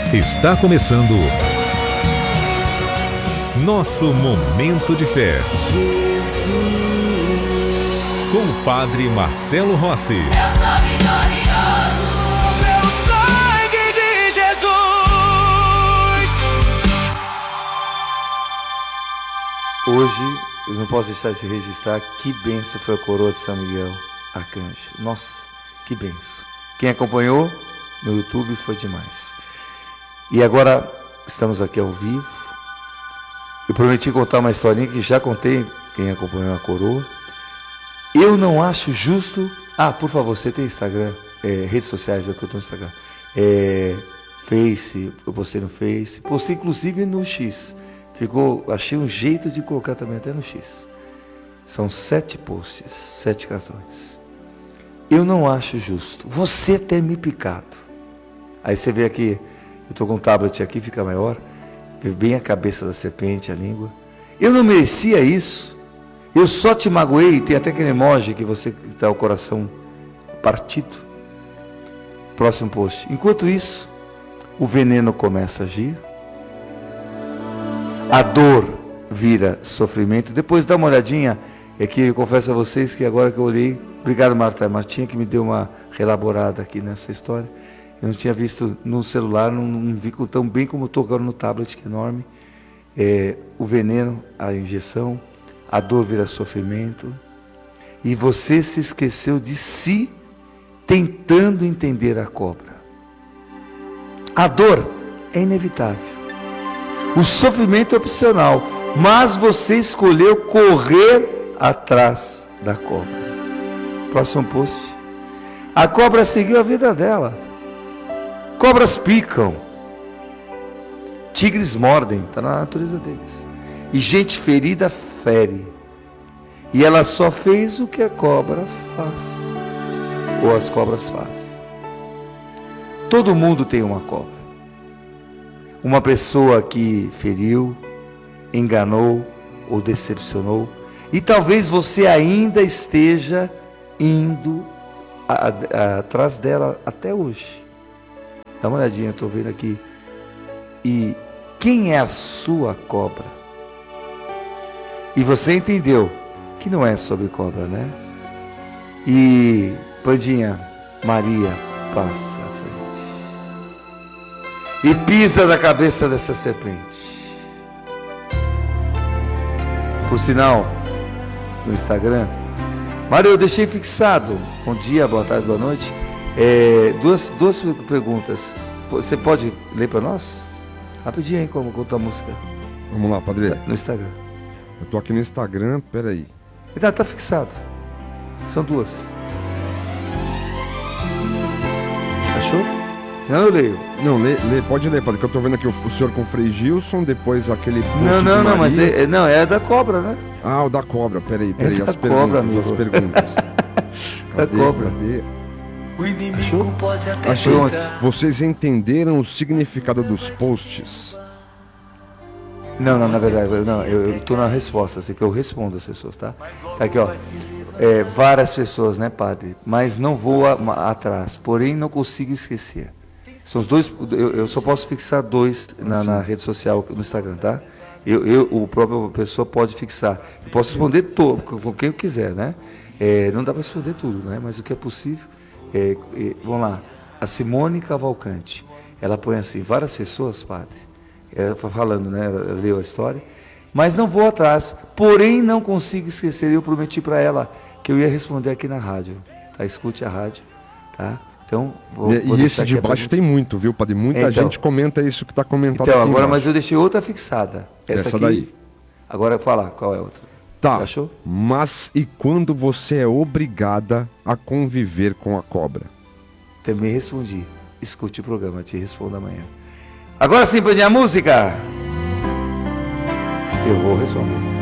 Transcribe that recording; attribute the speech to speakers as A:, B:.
A: Está começando nosso Momento de Fé. Com o Padre Marcelo Rossi.
B: Eu sou vitorioso pelo sangue de Jesus.
C: Hoje, eu não posso deixar de registrar que benção foi a coroa de São Miguel Arcanjo. Nossa, que benção. Quem acompanhou no YouTube foi demais. E agora estamos aqui ao vivo. Eu prometi contar uma historinha que já contei, quem acompanhou a coroa. Eu não acho justo... por favor, você tem Instagram, redes sociais, é que eu estou no Instagram. Face, eu postei no Face, postei inclusive no X. Achei um jeito de colocar também até no X. São 7 posts, 7 cartões. Eu não acho justo você ter me picado. Aí você vê aqui, eu estou com um tablet aqui, fica maior, vê bem a cabeça da serpente, a língua. Eu não merecia isso. Eu só te magoei. Tem até aquele emoji que você está o coração partido. Próximo post. Enquanto isso, o veneno começa a agir. A dor vira sofrimento. Depois dá uma olhadinha. É que eu confesso a vocês que agora que eu olhei, obrigado Martinha que me deu uma relaborada aqui nessa história. Eu não tinha visto no celular, não vi tão bem como estou agora no tablet, que é enorme. O veneno, a injeção, a dor vira sofrimento. E você se esqueceu de si, tentando entender a cobra. A dor é inevitável. O sofrimento é opcional, mas você escolheu correr atrás da cobra. Próximo post. A cobra seguiu a vida dela. Cobras picam. Tigres mordem, está na natureza deles. E gente ferida fere. E ela só fez o que a cobra faz. Ou as cobras fazem. Todo mundo tem uma cobra. Uma pessoa que feriu, enganou ou decepcionou. E talvez você ainda esteja indo atrás dela até hoje. Dá uma olhadinha, estou vendo aqui. E quem é a sua cobra? E você entendeu que não é sobre cobra, né? E Pandinha, Maria passa à frente e pisa na cabeça dessa serpente. Por sinal, no Instagram, Maria, eu deixei fixado. Bom dia, boa tarde, boa noite. Duas perguntas. Você pode ler para nós? Rapidinho aí, como conta a música.
D: Vamos lá, Padre.
C: No Instagram.
D: Eu tô aqui no Instagram, peraí.
C: Tá fixado. São 2. Achou? Senão eu leio.
D: Não, pode ler, Padre, que eu tô vendo aqui o senhor com o Frei Gilson, depois aquele post
C: Não, mas é da cobra, né?
D: O da cobra, peraí,
C: as perguntas.
D: Da cobra.
C: Cadê?
B: O inimigo pode até
D: Achou?
B: tentar.
D: Vocês entenderam o significado dos posts?
C: Não, na verdade, eu estou na resposta, assim que eu respondo as pessoas, tá? Tá aqui, ó. Várias pessoas, né, Padre? Mas não vou atrás, porém não consigo esquecer. São os 2, eu só posso fixar 2 na rede social, no Instagram, tá? O próprio pessoa pode fixar. Eu posso responder com quem eu quiser, né? Não dá para responder tudo, né? Mas o que é possível. Vamos lá. A Simone Cavalcante, ela põe assim, várias pessoas, Padre. Ela falando, né? Ela leu a história. Mas não vou atrás, porém não consigo esquecer. Eu prometi para ela que eu ia responder aqui na rádio. Tá? Escute a rádio, tá? Então, vou
D: e esse de baixo tem muito, viu, Padre? Muita gente comenta isso que está comentado
C: então,
D: aqui
C: agora,
D: embaixo.
C: mas eu deixei outra fixada. Essa aqui,
D: daí.
C: Agora, fala, qual é a outra?
D: Tá,
C: achou?
D: Mas e quando você é obrigada a conviver com a cobra?
C: Também respondi. Escute o programa, te respondo amanhã. Agora sim, Pandinha, a música. Eu vou responder.